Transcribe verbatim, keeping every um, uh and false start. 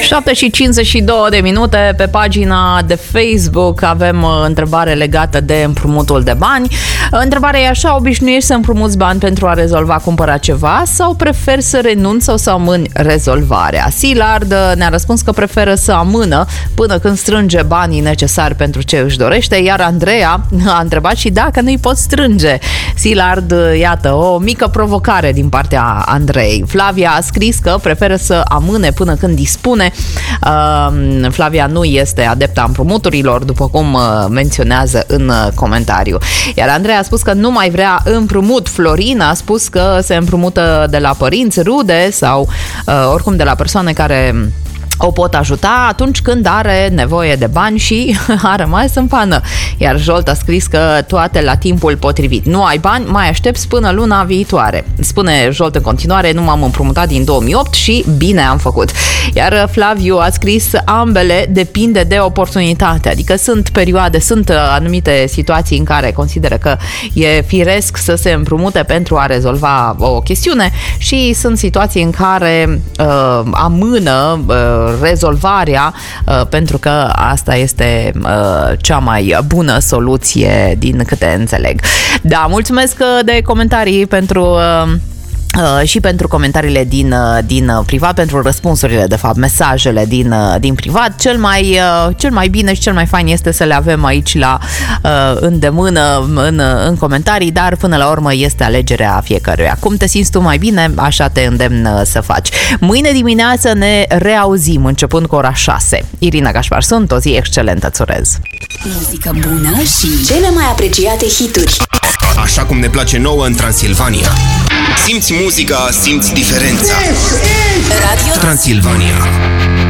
șapte și cincizeci și două de minute. Pe pagina de Facebook avem o întrebare legată de împrumutul de bani. Întrebarea e așa: obișnuiești să împrumuți bani pentru a rezolva, cumpăra ceva, sau preferi să renunți sau să amâni rezolvarea? Silard ne-a răspuns că preferă să amână până când strânge banii necesari pentru ce își dorește, iar Andreea a întrebat și dacă nu-i pot strânge. Silard, iată, o mică provocare din partea Andrei. Flavia a scris că preferă să amâne până când dispune. Uh, Flavia nu este adepta împrumuturilor, după cum uh, menționează în uh, comentariu. Iar Andrei a spus că nu mai vrea împrumut. Florin a spus că se împrumută de la părinți, rude sau uh, oricum de la persoane care o pot ajuta atunci când are nevoie de bani și a rămas în pană. Iar Jolt a scris că toate la timpul potrivit. Nu ai bani, mai aștepți până luna viitoare. Spune Jolt în continuare: nu m-am împrumutat din două mii opt și bine am făcut. Iar Flaviu a scris: ambele depinde de oportunitate. Adică sunt perioade, sunt anumite situații în care consideră că e firesc să se împrumute pentru a rezolva o chestiune și sunt situații în care uh, amână uh, rezolvarea, pentru că asta este cea mai bună soluție din câte înțeleg. Da, mulțumesc de comentarii pentru Uh, și pentru comentariile din, uh, din privat, pentru răspunsurile, de fapt, mesajele din, uh, din privat. Cel mai, uh, cel mai bine și cel mai fain este să le avem aici la uh, îndemână în, în comentarii, dar până la urmă este alegerea fiecăruia. Cum te simți tu mai bine, așa te îndemn să faci. Mâine dimineață ne reauzim începând cu ora șase. Irina Gașpar sunt, o zi excelentă îți urez. Muzică bună și cele mai apreciate hituri. Așa cum ne place nouă în Transilvania. Simți muzica, simți diferența. Radio Transilvania.